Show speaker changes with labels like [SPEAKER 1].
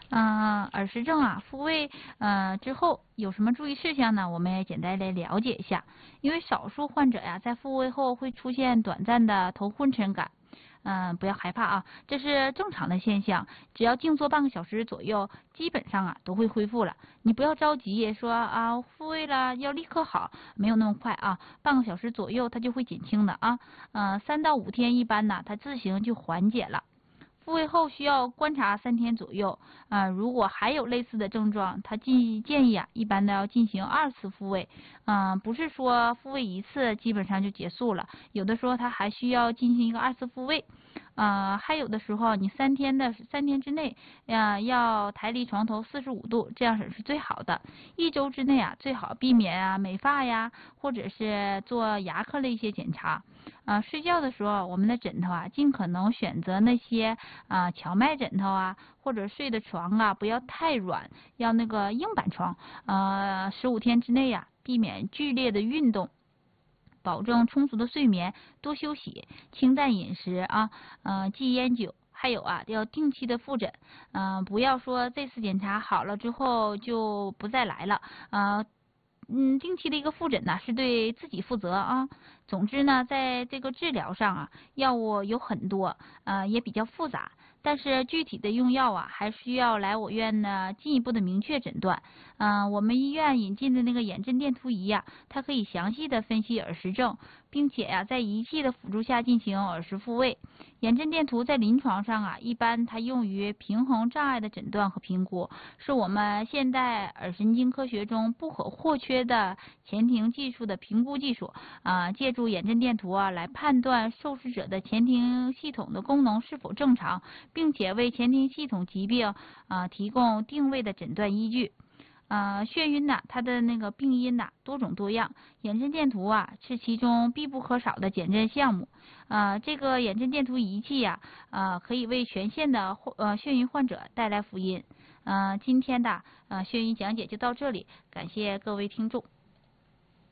[SPEAKER 1] 耳石症啊，复位之后有什么注意事项呢？我们也简单来了解一下。因为少数患者呀，在复位后会出现短暂的头昏沉感，不要害怕啊，这是正常的现象。只要静坐半个小时左右，基本上啊都会恢复了。你不要着急说啊复位了要立刻好，没有那么快啊，半个小时左右它就会减轻的啊。3到5天一般呢，它自行就缓解了。复位后需要观察3天左右，如果还有类似的症状，他建议啊，一般都要进行2次复位，不是说复位1次基本上就结束了，有的时候他还需要进行一个2次复位，还有的时候你3天之内，要抬离床头45度，这样是最好的。1周之内啊，最好避免美发呀，或者是做牙科的一些检查。睡觉的时候，我们的枕头啊，尽可能选择那些荞麦枕头啊，或者睡的床啊，不要太软，要那个硬板床。15天之内呀，避免剧烈的运动，保证充足的睡眠，多休息，清淡饮食啊，忌烟酒。还有啊，要定期的复诊，不要说这次检查好了之后就不再来了，定期的一个复诊呢，是对自己负责啊。总之呢，在这个治疗上啊，药物有很多，也比较复杂，但是具体的用药啊，还需要来我院呢进一步的明确诊断。我们医院引进的那个眼振电图仪呀，它可以详细的分析耳石症，并且呀，在仪器的辅助下进行耳石复位。眼振电图在临床上啊，一般它用于平衡障碍的诊断和评估，是我们现代耳神经科学中不可或缺的前庭技术的评估技术。借助眼振电图来判断受试者的前庭系统的功能是否正常，并且为前庭系统疾病提供定位的诊断依据。眩晕呢，它的那个病因呢多种多样，眼振电图啊是其中必不可少的减震项目。这个眼振电图仪器呀，可以为全县的眩晕患者带来福音。今天的眩晕讲解就到这里，感谢各位听众。